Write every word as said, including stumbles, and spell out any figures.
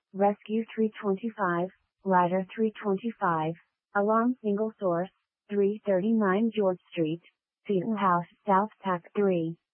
Rescue three twenty-five, Ladder three twenty-five, Alarm Single Source, three thirty-nine George Street, Seton House South Pack three.